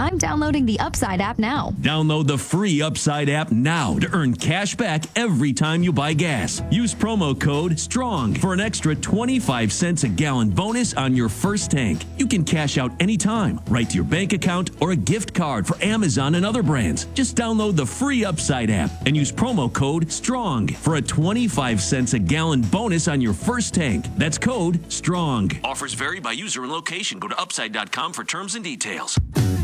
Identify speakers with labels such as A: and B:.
A: I'm downloading the Upside app now.
B: Download the free Upside app now to earn cash back every time you buy gas. Use promo code STRONG for an extra 25 cents a gallon bonus on your first tank. You can cash out anytime, right to your bank account or a gift card for Amazon and other brands. Just download the free Upside app and use promo code STRONG for a 25 cents a gallon bonus on your first tank. That's code STRONG. Offers vary by user and location. Go to upside.com for terms and details.